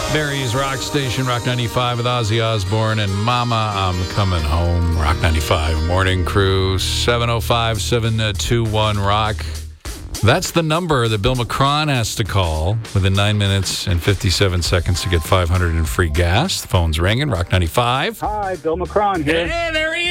Barry's Rock Station, Rock 95 with Ozzy Osbourne and Mama, I'm Coming Home. Rock 95 Morning Crew, 705-721-ROCK. That's the number that Bill McCron has to call within 9 minutes and 57 seconds to get $500 in free gas. The phone's ringing, Rock 95. Hi, Bill McCron here. Hey, there he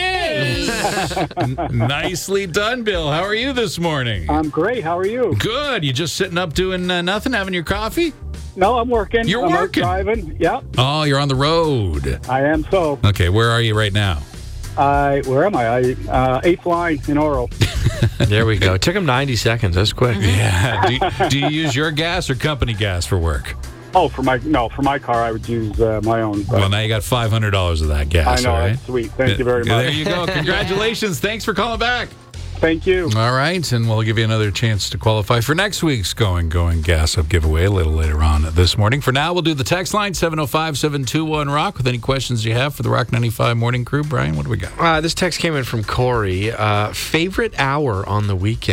is. Nicely done, Bill. How are you this morning? I'm great. How are you? Good. You just sitting up doing nothing, having your coffee? No, I'm working. You're I'm working? out driving. Yep. Oh, you're on the road. I am so. Okay, where are you right now? Where am I? 8th line in Oro. There we go. It took him 90 seconds. That's quick. Yeah. Do you use your gas or company gas for work? Oh, for my car, I would use my own. But Well, now you got $500 of that gas. I know. All right? That's sweet. Thank you very much. There you go. Congratulations. Thanks for calling back. Thank you. All right, and we'll give you another chance to qualify for next week's Going Gas Up giveaway a little later on this morning. For now, we'll do the text line, 705-721-ROCK, with any questions you have for the Rock 95 Morning Crew. Brian, what do we got? This text came in from Corey. Favorite hour on the weekend? ?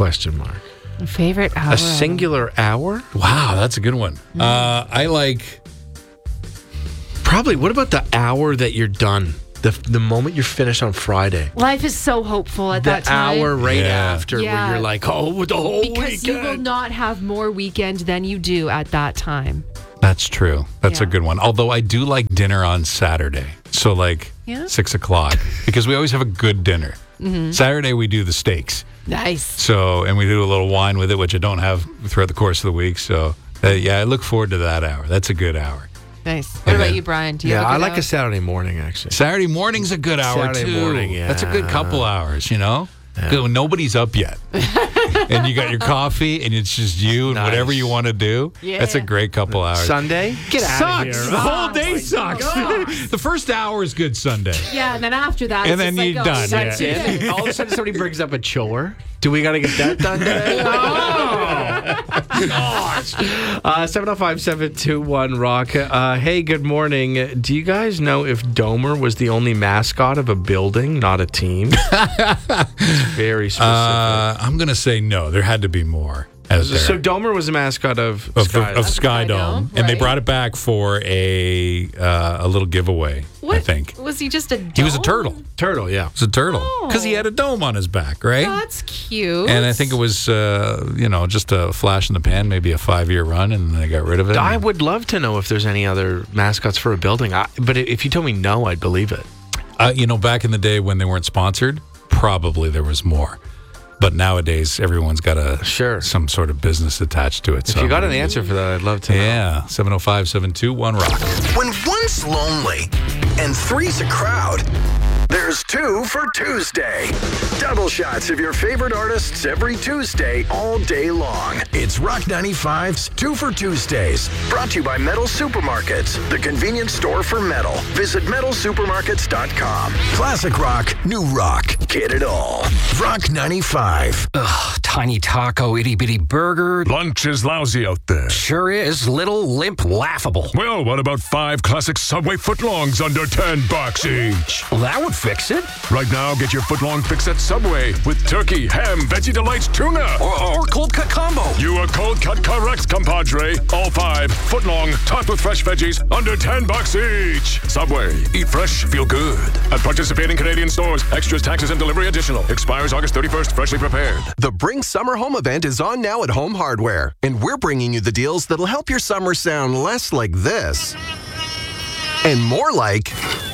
Favorite hour? A singular hour? Wow, that's a good one. I like... Probably. What about the hour that you're done? The moment you're finished on Friday. Life is so hopeful at that time. The hour right Yeah. after Yeah. where you're like, oh, the whole Because you will weekend. not have more weekend than you do at that time. That's true. That's a Yeah. good one. Although I do like dinner on Saturday. So like 6 o'clock. Because we always have a good dinner. Saturday we do the steaks. Nice. So, and we do a little wine with it, which I don't have throughout the course of the week. So, I look forward to that hour. That's a good hour. Nice. What about you, Brian? Do you Yeah, have a I good like hour? a Saturday morning, actually. Saturday morning's a good hour, Saturday too. morning, That's a good yeah. couple hours, you know? Good when nobody's up yet. And you got your coffee, and it's just you and Nice. whatever you want to do. Yeah. That's a great couple hours. Sunday? Get out of Sucks. here. The whole day sucks. The first hour is good Sunday. Yeah, and then after that, And it's then just you're like, done. Oh, That's shit. it. All of a sudden, somebody brings up a chore. Do we got to get that done today? Gosh. 705-721-ROCK. Hey, good morning. Do you guys know if Domer was the only mascot of a building, not a team? It's very specific. I'm going to say no. There had to be more out there. So Domer was a mascot of of Sky. Sky Dome, Dome, and they right. brought it back for a little giveaway. What? I think Was he just a he was a dome? turtle. Turtle, yeah. He was a turtle because he had a dome on his back, right? That's cute. And I think it was, just a flash in the pan, maybe a 5-year run, and they got rid of it. I would love to know if there's any other mascots for a building. But if you told me no, I'd believe it. Back in the day when they weren't sponsored, probably there was more. But nowadays, everyone's got some sort of business attached to it. If you got an answer for that, I'd love to know. Yeah, 705-721-ROCK. When one's lonely and three's a crowd, there's two for Tuesday. Double shots of your favorite artists every Tuesday, all day long. It's Rock 95's 2 for Tuesdays. Brought to you by Metal Supermarkets, the convenience store for metal. Visit metalsupermarkets.com. Classic rock, new rock. Get it all. Rock 95. Ugh, tiny taco, itty-bitty burger. Lunch is lousy out there. Sure is. Little, limp, laughable. Well, what about 5 classic Subway footlongs under $10 each? Well, that would fix it. Right now, get your footlong fix at Subway with turkey, ham, veggie delights, tuna. Or cold cut combo. You are cold cut correct, compadre. All 5 footlong, topped with fresh veggies, under $10 each. Subway. Eat fresh, feel good. At participating Canadian stores. Extras, taxes, and delivery additional. Expires August 31st. Freshly prepared. The Bring Summer Home event is on now at Home Hardware, and we're bringing you the deals that'll help your summer sound less like this and more like...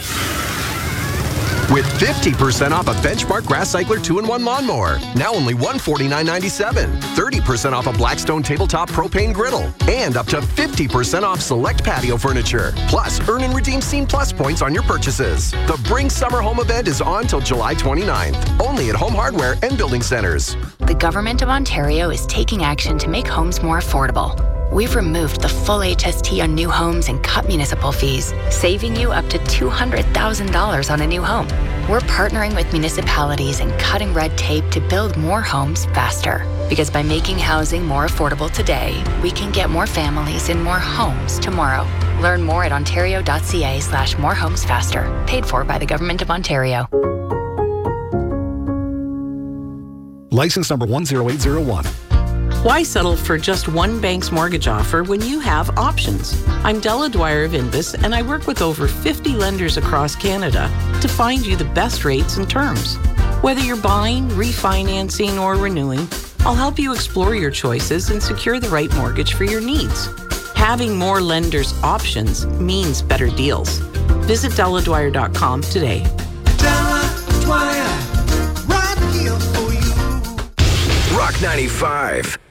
With 50% off a Benchmark Grass Cycler 2-in-1 lawnmower, now only $149.97. 30% off a Blackstone Tabletop Propane Griddle, and up to 50% off select patio furniture. Plus, earn and redeem Scene Plus points on your purchases. The Bring Summer Home event is on till July 29th, only at Home Hardware and Building Centers. The Government of Ontario is taking action to make homes more affordable. We've removed the full HST on new homes and cut municipal fees, saving you up to $200,000 on a new home. We're partnering with municipalities and cutting red tape to build more homes faster. Because by making housing more affordable today, we can get more families in more homes tomorrow. Learn more at ontario.ca/morehomesfaster. Paid for by the Government of Ontario. License number 10801. Why settle for just one bank's mortgage offer when you have options? I'm Della Dwyer of Invus, and I work with over 50 lenders across Canada to find you the best rates and terms. Whether you're buying, refinancing, or renewing, I'll help you explore your choices and secure the right mortgage for your needs. Having more lenders' options means better deals. Visit DellaDwyer.com today. Della Dwyer, right here for you. Rock 95.